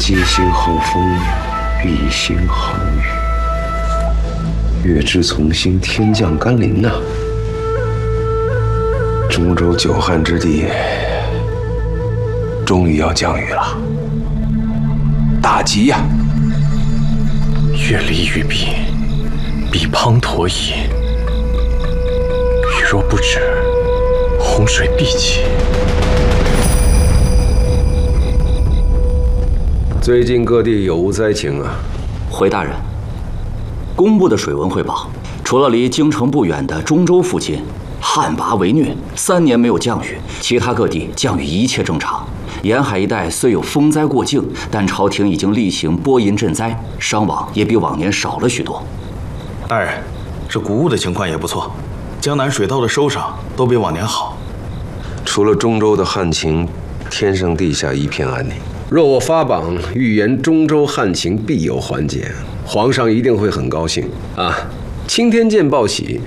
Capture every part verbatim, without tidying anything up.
街心后风，雨心后雨。月之从心，天降甘霖呐、啊！中州久旱之地，终于要降雨了，大吉呀！ 月离雨毕，彼滂沱矣。雨若不止，洪水必起。 最近各地有无灾情啊？ 回大人，公布的水文汇报，除了离京城不远的中州附近旱魃为虐，三年没有降雨，其他各地降雨一切正常。沿海一带虽有风灾过境，但朝廷已经例行拨银赈灾，伤亡也比往年少了许多。 大人，这谷物的情况也不错，江南水稻的收成都比往年好。 除了中州的旱情，天上地下一片安宁。若我发榜预言中州旱情必有缓解，皇上一定会很高兴啊！青天剑报喜，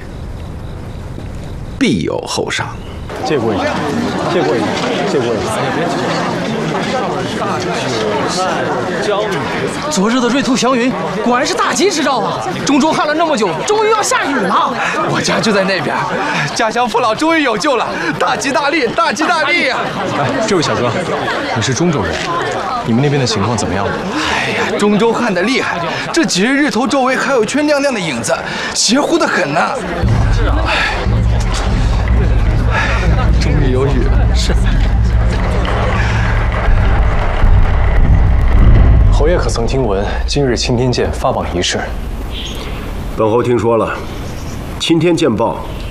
必有后赏。 借过一下，借过一下，借过一下。 昨日的瑞兔祥云果然是大吉之兆啊！中州旱了那么久，终于要下雨了。 我家就在那边，家乡父老终于有救了，大吉大利，大吉大利呀！ 哎，这位小哥，你是中州人，你们那边的情况怎么样？ 哎呀，中州旱得厉害，这几日日头周围还有一圈亮亮的影子，邪乎的很呢。是啊，终于有雨了。是。 侯爷可曾听闻今日青天剑发榜一事？ 本侯听说了，青天剑报